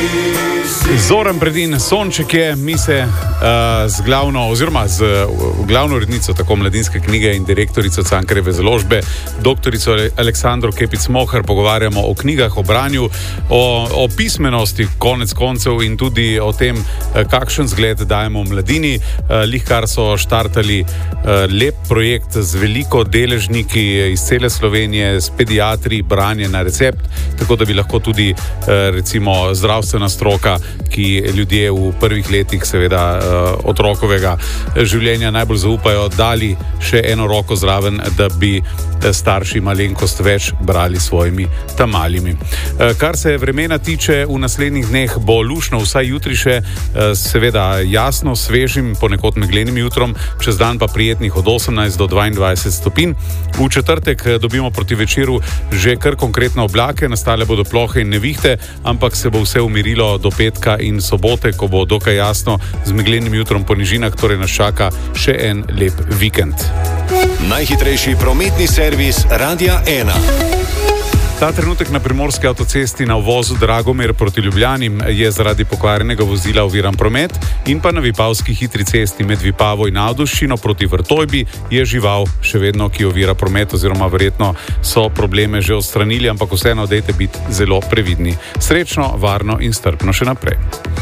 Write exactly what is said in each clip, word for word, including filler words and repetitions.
Zoran Predin, Sonček je, mi se uh, z glavno, oziroma z uh, glavno urednico tako Mladinske knjige in direktorico Cankarjeve založbe, doktorico Aleksandro Kepic-Mohar, pogovarjamo o knjigah, o branju, o, o pismenosti konec koncev in tudi o tem, uh, kakšen zgled dajemo mladini. Uh, lihkar so štartali uh, lep projekt z veliko deležniki iz cele Slovenije, s pediatri, branje na recept, tako da bi lahko tudi uh, recimo zdravstvena stroka, ki ljudje v prvih letih seveda otrokovega življenja najbolj zaupajo, dali še eno roko zraven, da bi starši malenkost več brali svojimi tamalimi. Kar se vremena tiče, v naslednjih dneh bo lušno, vsaj jutri še seveda jasno, svežim, ponekod meglenim jutrom, čez dan pa prijetnih od osemnajst do dvaindvajset stopinj. V četrtek dobimo proti večeru že kar konkretne oblake, nastale bodo plohe in nevihte, ampak se bo vse umirilo do petka in sobote, ko bo dokaj jasno, z meglenim jutrom po nižinah, torej nas čaka še en lep vikend. Najhitrejši prometni servis Radia ena. Ta trenutek na primorski avtocesti na uvozu Dragomir proti Ljubljani je zaradi pokvarjenega vozila oviran promet in pa na Vipavski hitri cesti med Vipavo in Avduščino proti Vrtojbi je žival še vedno, ki ovira promet, oziroma verjetno so probleme že odstranili, ampak vseeno dajte biti zelo previdni. Srečno, varno in strpno še naprej.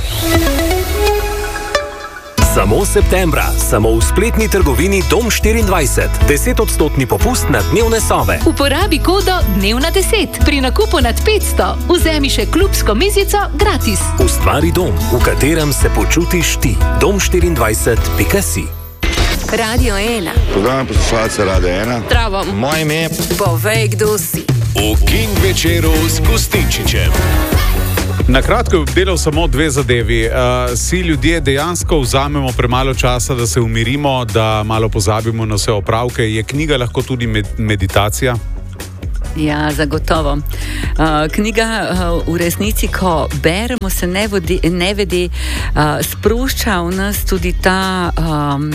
Samo septembra, samo v spletni trgovini Dom štiriindvajset. deset odstotni popust na dnevne sobe. Uporabi kodo dnevna deset. Pri nakupu nad petsto vzemi še klubsko mizico gratis. Ustvari dom, v katerem se počutiš ti. dom štiriindvajset pika si. Radio ena. Program poslušalca Radio ena. Zdravo. Moje ime. Povej, kdo si. V King večeru s Gustinčičem. Na kratko je obdelal samo dve zadevi. Uh, si ljudje dejansko vzamemo premalo časa, da se umirimo, da malo pozabimo na vse opravke. Je knjiga lahko tudi med- meditacija? Ja, zagotovo. Uh, knjiga uh, v resnici, ko beremo, se nevede, nevede uh, sprošča v nas tudi ta um,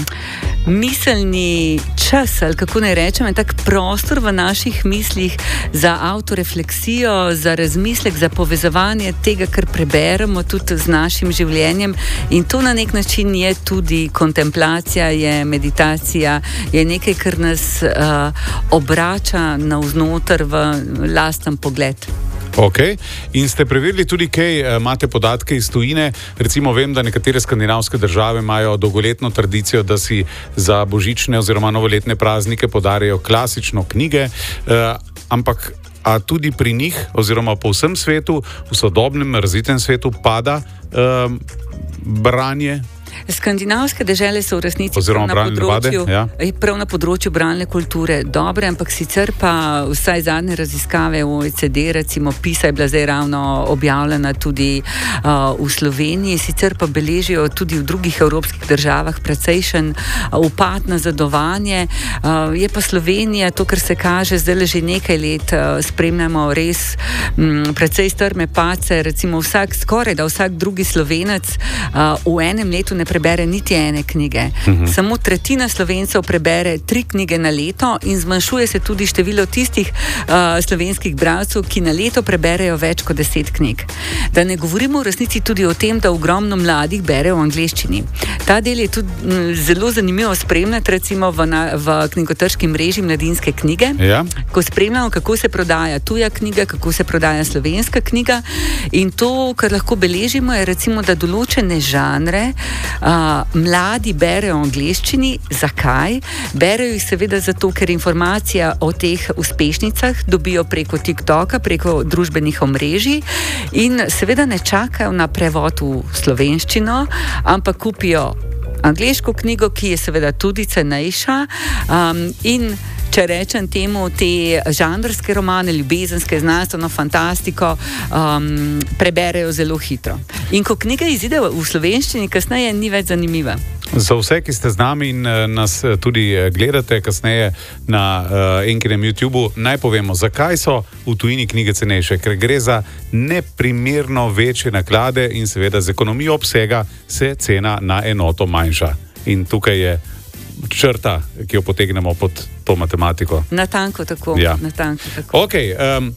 miselni čas, ali kako naj rečem, en tak prostor v naših mislih za autorefleksijo, za razmislek, za povezovanje tega, kar preberemo tudi z našim življenjem, in to na nek način je tudi kontemplacija, je meditacija, je nekaj, kar nas uh, obrača navznoter v lasten pogled. Ok, in ste preverili tudi kaj, imate podatke iz tujine, recimo vem, da nekatere skandinavske države imajo dolgoletno tradicijo, da si za božične oziroma novoletne praznike podarijo klasično knjige, eh, ampak a tudi pri njih oziroma po vsem svetu, v sodobnem razvitem svetu pada eh, branje? Skandinavske dežele so v resnici prav na, področju, ja. prav na področju bralne kulture dobre, ampak sicer pa vsaj zadnje raziskave v O E C D, recimo PISA je bila zdaj ravno objavljena tudi uh, v Sloveniji, sicer pa beležijo tudi v drugih evropskih državah precejšen uh, upad na zadovanje. Uh, je pa Slovenija, to, kar se kaže, zdaj že nekaj let uh, spremljamo res um, precej strme pace, recimo vsak, skoraj da vsak drugi Slovenec uh, v enem letu ne prebere niti ene knjige. Uh-huh. Samo tretjina Slovencev prebere tri knjige na leto in zmanjšuje se tudi število tistih uh, slovenskih bralcev, ki na leto preberejo več kot deset knjig. Da ne govorimo v resnici tudi o tem, da ogromno mladih bere v angleščini. Ta del je tudi m, zelo zanimivo spremljati, recimo v, na, v knjigotrški mreži Mladinske knjige, ja. Ko spremljamo, kako se prodaja tuja knjiga, kako se prodaja slovenska knjiga, in to, kar lahko beležimo, je recimo, da določene žanre Uh, mladi berejo v angleščini. Zakaj? Berejo jih seveda zato, ker informacija o teh uspešnicah dobijo preko TikToka, preko družbenih omrežij in seveda ne čakajo na prevod v slovenščino, ampak kupijo angleško knjigo, ki je seveda tudi cenejša, um, in če rečem temu, te žanrske romane, ljubezenske, znanstveno fantastiko um, preberejo zelo hitro. In ko knjiga izide v slovenščini, kasneje ni več zanimiva. Za vse, ki ste z nami in uh, nas tudi gledate kasneje na uh, enkinem YouTubu, naj povemo, zakaj so v tujini knjige cenejše. Ker gre za neprimerno večje naklade in seveda z ekonomijo obsega se cena na enoto manjša. In tukaj je črta, ki jo potegnemo pod to matematiko. Natanko tako. Ja. Natanko tako. Ok, um,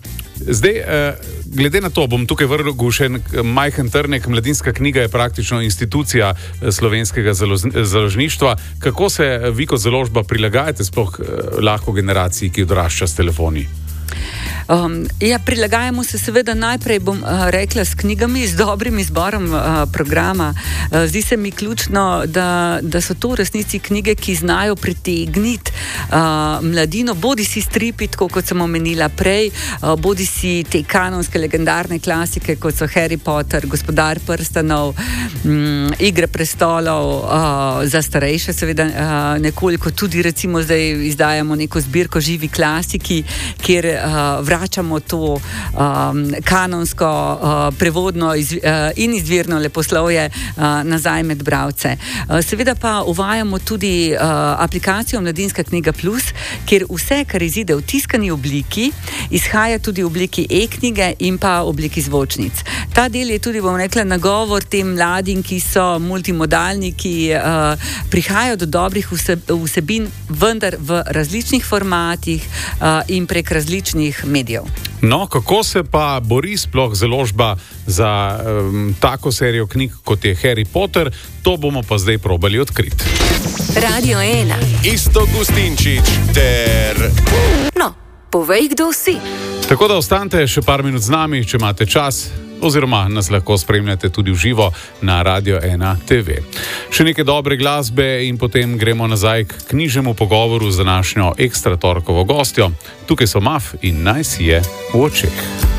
Zdaj, glede na to, bom tukaj vrgel še en majhen trnek. Mladinska knjiga je praktično institucija slovenskega založništva. Kako se vi kot založba prilagajate sploh lahko generaciji, ki odrašča s telefoni? Um, ja, prilagajamo se seveda najprej, bom uh, rekla, s knjigami, z dobrim izborom uh, programa. Uh, zdi se mi ključno, da, da so to v resnici knjige, ki znajo pritegniti uh, mladino, bodi si stripi, tako kot sem omenila prej, uh, bodi si te kanonske legendarne klasike, kot so Harry Potter, Gospodar prstanov, um, Igre prestolov, uh, za starejše seveda uh, nekoliko, tudi recimo zdaj izdajamo neko zbirko Živi klasiki, kjer uh, vračamo to um, kanonsko, uh, prevodno iz, uh, in izvirno leposlovje uh, nazaj med bralce. Uh, seveda pa uvajamo tudi uh, aplikacijo Mladinska knjiga plus, kjer vse, kar izide v tiskani obliki, izhaja tudi v obliki e-knjige in pa v obliki zvočnic. Ta del je tudi, bom rekla, nagovor tem mladim, ki so multimodalni, ki uh, prihajajo do dobrih vsebin, vendar v različnih formatih uh, in prek različnih medijev. No, kako se pa bori sploh založba za um, tako serijo knjig, kot je Harry Potter, to bomo pa zdaj probali odkriti. Radio ena. Isto Gustinčič ter... No, povej, kdo si. Tako da ostanite še par minut z nami, če imate čas, oziroma nas lahko spremljate tudi v živo na Radio ena T V. Še nekaj dobre glasbe in potem gremo nazaj k knjižnemu pogovoru z današnjo ekstra torkovo gostjo. Tukaj so Maf in Naj si je v očeh.